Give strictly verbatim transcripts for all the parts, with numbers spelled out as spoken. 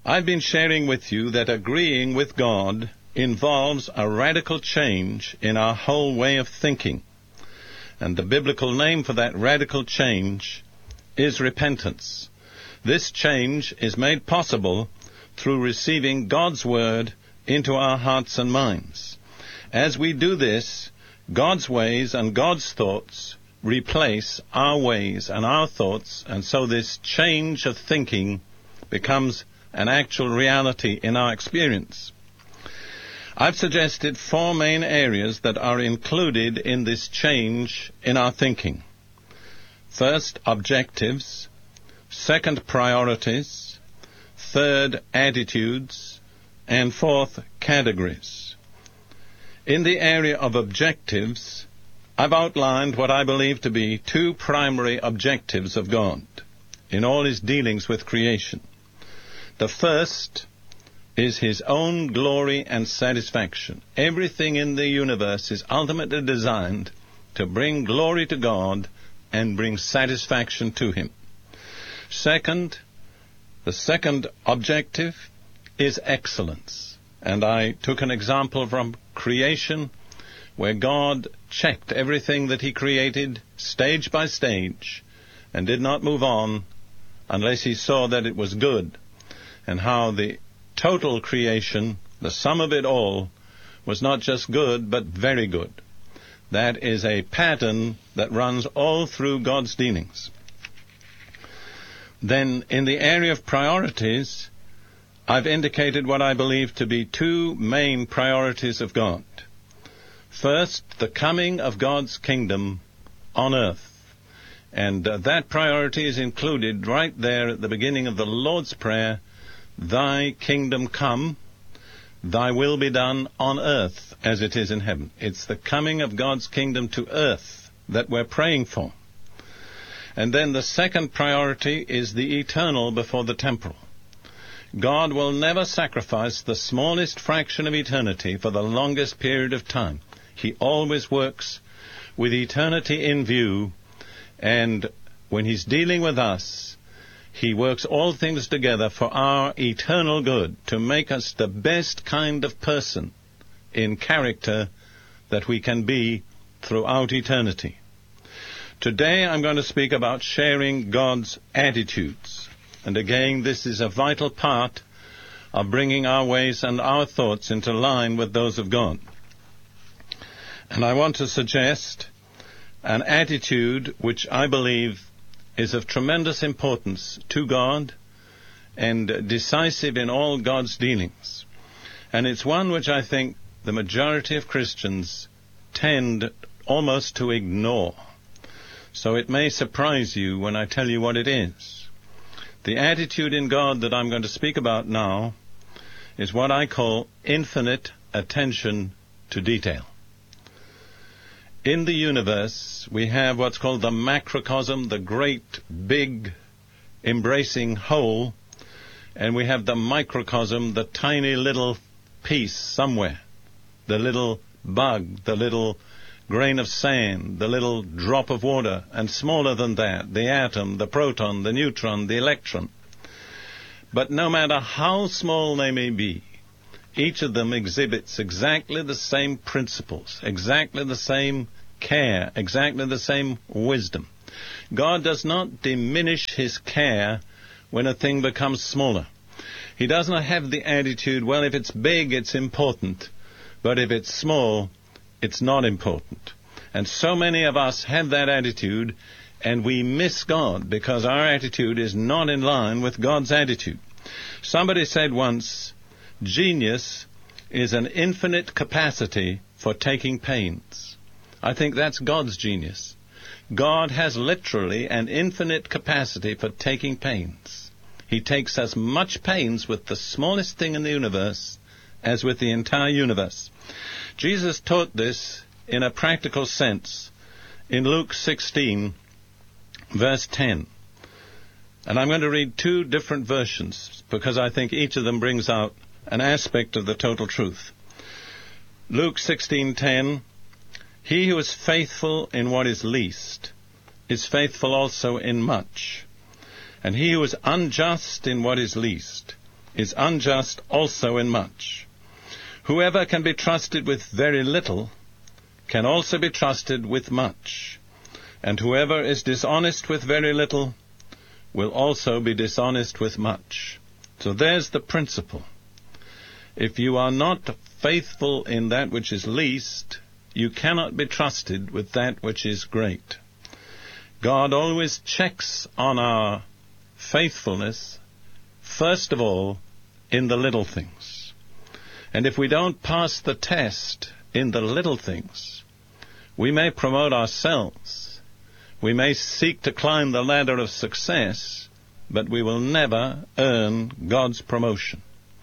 I've been sharing with you that agreeing with God involves a radical change in our whole way of thinking. And the biblical name for that radical change is repentance. This change is made possible through receiving God's Word into our hearts and minds. As we do this, God's ways and God's thoughts replace our ways and our thoughts, and so this change of thinking becomes an actual reality in our experience. I've suggested four main areas that are included in this change in our thinking. First, objectives. Second, priorities. Third, attitudes. And fourth, categories. In the area of objectives, I've outlined what I believe to be two primary objectives of God in all his dealings with creation. The first is his own glory and satisfaction. Everything in the universe is ultimately designed to bring glory to God and bring satisfaction to him. Second, the second objective is excellence. And I took an example from creation where God checked everything that he created stage by stage and did not move on unless he saw that it was good, and how the total creation, the sum of it all, was not just good but very good. That is a pattern that runs all through God's dealings. Then in the area of priorities, I've indicated what I believe to be two main priorities of God. First, the coming of God's kingdom on earth. And uh, that priority is included right there at the beginning of the Lord's Prayer, Thy kingdom come, Thy will be done on earth as it is in heaven. It's the coming of God's kingdom to earth that we're praying for. And then the second priority is the eternal before the temporal. God will never sacrifice the smallest fraction of eternity for the longest period of time. He always works with eternity in view, and when he's dealing with us, he works all things together for our eternal good, to make us the best kind of person in character that we can be throughout eternity. Today I'm going to speak about sharing God's attitudes. And again, this is a vital part of bringing our ways and our thoughts into line with those of God. And I want to suggest an attitude which I believe is of tremendous importance to God and decisive in all God's dealings. And it's one which I think the majority of Christians tend almost to ignore. So it may surprise you when I tell you what it is. The attitude in God that I'm going to speak about now is what I call infinite attention to detail. In the universe, we have what's called the macrocosm, the great, big, embracing whole, and we have the microcosm, the tiny little piece somewhere, the little bug, the little grain of sand, the little drop of water, and smaller than that, the atom, the proton, the neutron, the electron. But no matter how small they may be, each of them exhibits exactly the same principles, exactly the same care, exactly the same wisdom. God does not diminish his care when a thing becomes smaller. He does not have the attitude, well, if it's big, it's important, but if it's small, it's not important. And so many of us have that attitude, and we miss God because our attitude is not in line with God's attitude. Somebody said once, genius is an infinite capacity for taking pains. I think that's God's genius. God has literally an infinite capacity for taking pains. He takes as much pains with the smallest thing in the universe as with the entire universe. Jesus taught this in a practical sense in Luke sixteen, verse ten. And I'm going to read two different versions because I think each of them brings out an aspect of the total truth. Luke sixteen ten, he who is faithful in what is least is faithful also in much, and he who is unjust in what is least is unjust also in much. Whoever can be trusted with very little can also be trusted with much. And whoever is dishonest with very little will also be dishonest with much. So there's the principle. If you are not faithful in that which is least, you cannot be trusted with that which is great. God always checks on our faithfulness, first of all, in the little things. And if we don't pass the test in the little things, we may promote ourselves, we may seek to climb the ladder of success, but we will never earn God's promotion.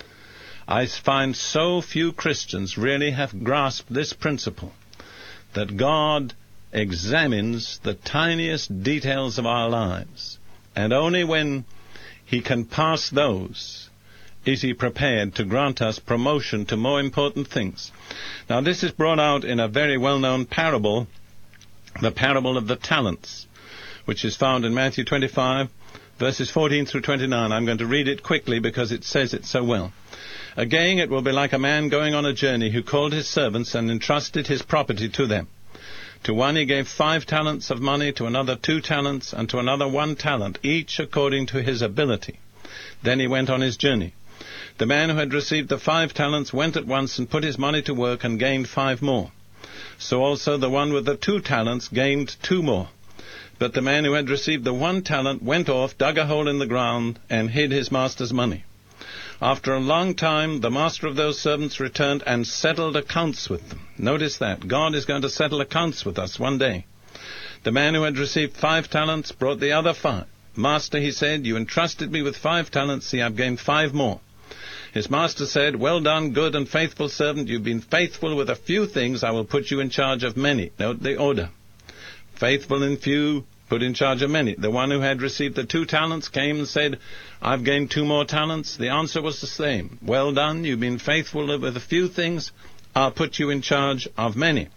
I find so few Christians really have grasped this principle, that God examines the tiniest details of our lives, and only when He can pass those is He prepared to grant us promotion to more important things. Now, this is brought out in a very well-known parable, the parable of the talents, which is found in Matthew twenty-five, verses fourteen through twenty-nine. I'm going to read it quickly because it says it so well. Again, it will be like a man going on a journey who called his servants and entrusted his property to them. To one he gave five talents of money, to another two talents, and to another one talent, each according to his ability. Then he went on his journey. The man who had received the five talents went at once and put his money to work and gained five more. So also the one with the two talents gained two more. But the man who had received the one talent went off, dug a hole in the ground, and hid his master's money. After a long time, the master of those servants returned and settled accounts with them. Notice that. God is going to settle accounts with us one day. The man who had received five talents brought the other five. Master, he said, you entrusted me with five talents. See, I've gained five more. His master said, well done, good and faithful servant. You've been faithful with a few things. I will put you in charge of many. Note the order. Faithful in few, put in charge of many. The one who had received the two talents came and said, I've gained two more talents. The answer was the same. Well done, you've been faithful with a few things. I'll put you in charge of many.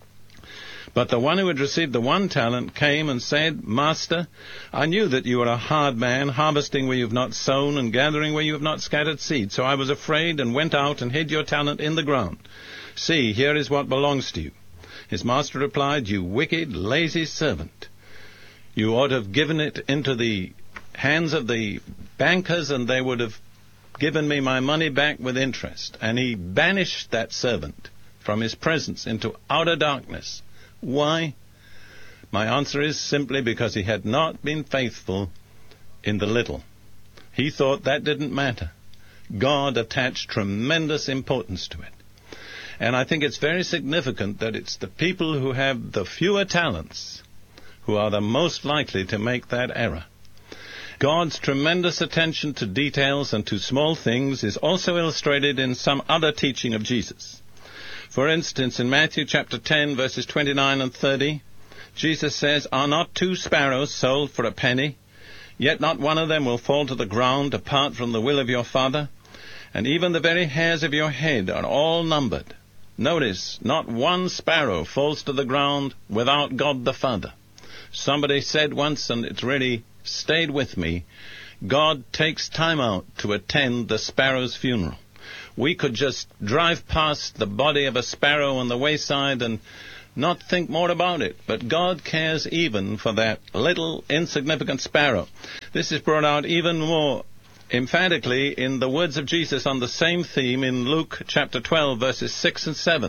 But the one who had received the one talent came and said, Master, I knew that you are a hard man, harvesting where you have not sown and gathering where you have not scattered seed. So I was afraid and went out and hid your talent in the ground. See, here is what belongs to you. His master replied, you wicked, lazy servant. You ought to have given it into the hands of the bankers, and they would have given me my money back with interest. And he banished that servant from his presence into outer darkness. Why? My answer is simply because he had not been faithful in the little. He thought that didn't matter. God attached tremendous importance to it. And I think it's very significant that it's the people who have the fewer talents who are the most likely to make that error. God's tremendous attention to details and to small things is also illustrated in some other teaching of Jesus. For instance, in Matthew chapter ten, verses twenty-nine and thirty, Jesus says, are not two sparrows sold for a penny? Yet not one of them will fall to the ground apart from the will of your Father. And even the very hairs of your head are all numbered. Notice, not one sparrow falls to the ground without God the Father. Somebody said once, and it's really stayed with me, God takes time out to attend the sparrow's funeral. We could just drive past the body of a sparrow on the wayside and not think more about it. But God cares even for that little insignificant sparrow. This is brought out even more emphatically in the words of Jesus on the same theme in Luke chapter twelve, verses six and seven.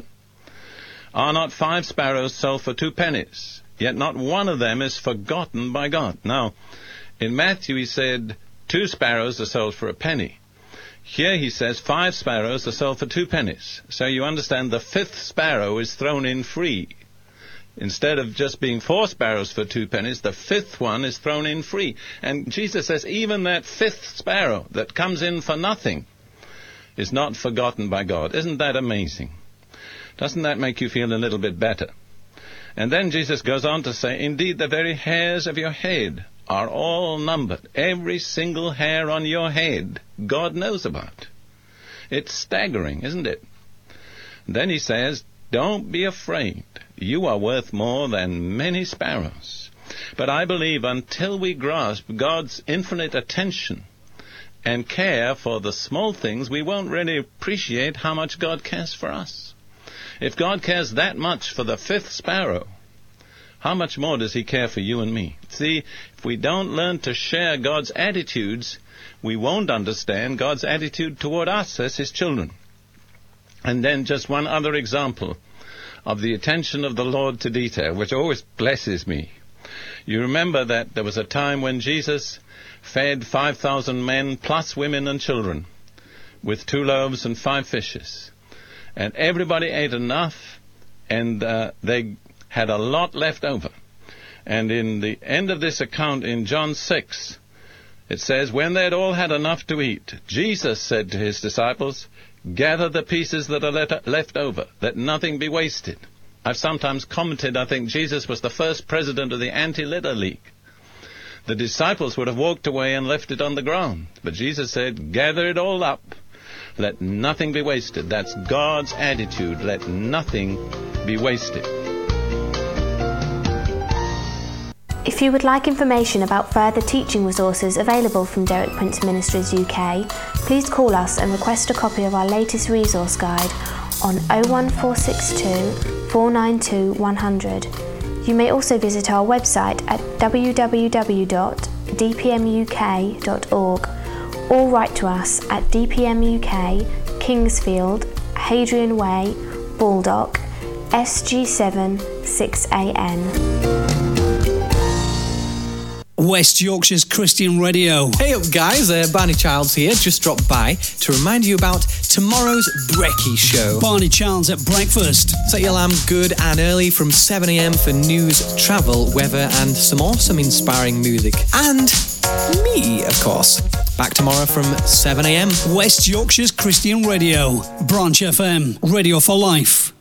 Are not five sparrows sold for two pennies? Yet not one of them is forgotten by God. Now, in Matthew he said, two sparrows are sold for a penny. Here he says five sparrows are sold for two pennies. So you understand the fifth sparrow is thrown in free. Instead of just being four sparrows for two pennies, the fifth one is thrown in free. And Jesus says even that fifth sparrow that comes in for nothing is not forgotten by God. Isn't that amazing? Doesn't that make you feel a little bit better? And then Jesus goes on to say, indeed, the very hairs of your head are all numbered. Every single hair on your head, God knows about. It's staggering, isn't it? And then he says, don't be afraid. You are worth more than many sparrows. But I believe until we grasp God's infinite attention and care for the small things, we won't really appreciate how much God cares for us. If God cares that much for the fifth sparrow, how much more does he care for you and me? See, if we don't learn to share God's attitudes, we won't understand God's attitude toward us as his children. And then just one other example of the attention of the Lord to detail, which always blesses me. You remember that there was a time when Jesus fed five thousand men plus women and children with two loaves and five fishes. And everybody ate enough, and uh, they had a lot left over. And in the end of this account in John six, it says, when they had all had enough to eat, Jesus said to his disciples, gather the pieces that are let- left over, let nothing be wasted. I've sometimes commented, I think Jesus was the first president of the Anti-Litter League. The disciples would have walked away and left it on the ground. But Jesus said, gather it all up. Let nothing be wasted. That's God's attitude. Let nothing be wasted. If you would like information about further teaching resources available from Derek Prince Ministries U K, please call us and request a copy of our latest resource guide on oh one four six two, four nine two, one hundred. You may also visit our website at w w w dot d p m u k dot org or write to us at D P M U K, Kingsfield, Hadrian Way, Baldock, S G seven six A N. West Yorkshire's Christian Radio. Hey up guys, uh, Barney Childs here, just dropped by to remind you about tomorrow's Brekkie Show. Barney Childs at breakfast. Set your alarm good and early from seven a m for news, travel, weather and some awesome inspiring music. And me, of course. Back tomorrow from seven a m. West Yorkshire's Christian Radio. Branch F M. Radio for Life.